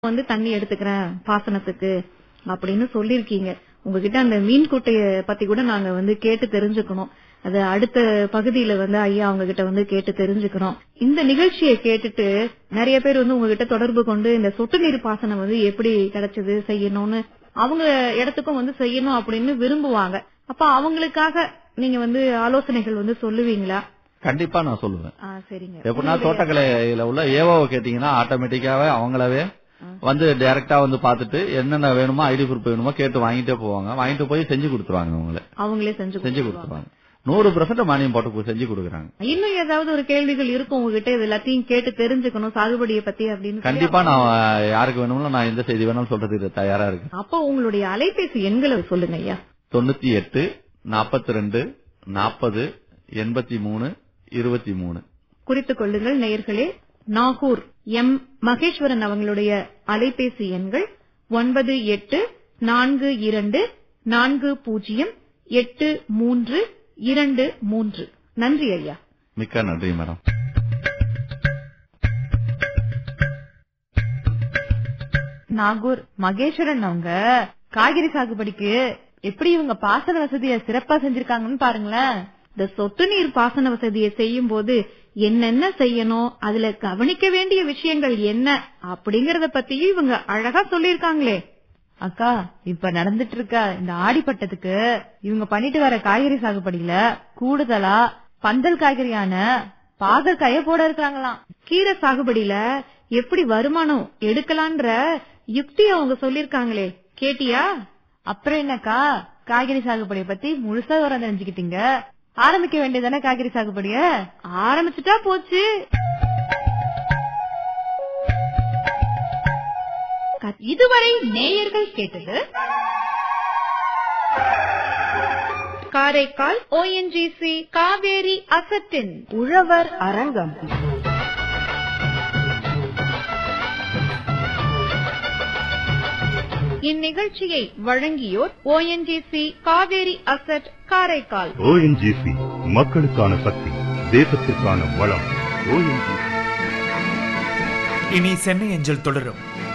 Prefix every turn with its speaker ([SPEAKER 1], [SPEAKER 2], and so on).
[SPEAKER 1] தண்ணி எடுத்துக்கிறேன் பாசனத்துக்கு அப்படின்னு சொல்லிருக்கீங்க. உங்ககிட்ட அந்த மீன் குட்டைய பத்தி கூட நாங்க கேட்டு தெரிஞ்சுக்கணும். அது அடுத்த பகுதியில ஐயா அவங்க கிட்ட கேட்டு தெரிஞ்சுக்கிறோம். இந்த நிகழ்ச்சியை கேட்டுட்டு நிறைய பேர் உங்ககிட்ட தொடர்பு கொண்டு இந்த சொட்டு நீர் பாசனம் எப்படி கிடைச்சது செய்யணும்னு அவங்க இடத்துக்கும் செய்யணும் அப்படின்னு விரும்புவாங்க. அப்ப அவங்களுக்காக நீங்க ஆலோசனைகள் சொல்லுவீங்களா?
[SPEAKER 2] கண்டிப்பா நான் சொல்லுவேன்.
[SPEAKER 1] சரிங்க.
[SPEAKER 2] எப்படின்னா தோட்டக்கலையில உள்ள ஏவோவை கேட்டீங்கன்னா ஆட்டோமேட்டிக்காவே அவங்களாவே டைரக்டா பாத்துட்டு என்னென்ன வேணுமோ ஐடி ப்ரூஃப் வேணுமோ கேட்டு வாங்கிட்டே போவாங்க. வாங்கிட்டு போய் செஞ்சு கொடுத்துருவாங்க. அவங்களே செஞ்சு கொடுத்துருவாங்க. 100% மானியம் போட்டு செஞ்சு கொடுக்குறாங்க. இன்னும்
[SPEAKER 1] ஏதாவது ஒரு கேள்விகள் இருக்கும் உங்ககிட்ட இது எல்லாத்தையும் கேட்டு தெரிஞ்சுக்கணும் சாகுபடியை பத்தி அப்படின்னு?
[SPEAKER 2] கண்டிப்பா நான் யாருக்கு வேணுமோ நான் எந்த செய்தி வேணாலும் சொல்றதுக்கு தயாரா இருக்கு.
[SPEAKER 1] அப்போ உங்களுடைய அலைபேசி எண்களை சொல்லுங்க ஐயா.
[SPEAKER 2] 98 42 40 83 23
[SPEAKER 1] குறித்துக் கொள்ளுங்கள் நேயர்களே. நாகூர் எம் மகேஸ்வரன் அவங்களுடைய அலைபேசி எண்கள் 9842408323. நன்றி ஐயா.
[SPEAKER 2] மிக்க நன்றி மேடம்.
[SPEAKER 1] நாகூர் மகேஸ்வரன் அவங்க காய்கறி சாகுபடிக்கு எப்படி இவங்க பாசன வசதியை சிறப்பா செஞ்சிருக்காங்கன்னு பாருங்களேன். இந்த சொட்டு நீர் பாசன வசதியை செய்யும் போது என்னென்ன செய்யணும், அதுல கவனிக்க வேண்டிய விஷயங்கள் என்ன அப்படிங்கறத பத்தியும் இவங்க அழகா சொல்லிருக்காங்களே. அக்கா, இப்ப நடந்துட்டு இருக்க இந்த ஆடிப்பட்டத்துக்கு இவங்க பண்ணிட்டு வர காய்கறி சாகுபடியில கூடுதலா பந்தல் காய்கறியான பாகற்காய போட இருக்காங்களாம். கீரை சாகுபடியில எப்படி வருமானம் எடுக்கலான்ற யுக்தி அவங்க சொல்லிருக்காங்களே, கேட்டியா? அப்புறம் என்னக்கா, காய்கறி சாகுபடியை பத்தி முழுசா வர தெரிஞ்சுக்கிட்டீங்க. ஆரம்பிக்க வேண்டியதானே காய்கறி சாகுபடிய? ஆரம்பிச்சுட்டா போச்சு. இதுவரை நேயர்கள் கேட்டது காரைக்கால் ONGC காவேரி அசட்டின் உழவர் அரங்கம். இந்நிகழ்ச்சியை வழங்கியோர் ONGC Kaveri asset Karaikal.
[SPEAKER 3] ONGC மக்களுக்கான சக்தி, தேசத்திற்கான வளம். ONGC.
[SPEAKER 4] இனி சென்னை அஞ்சல் தொடரும்.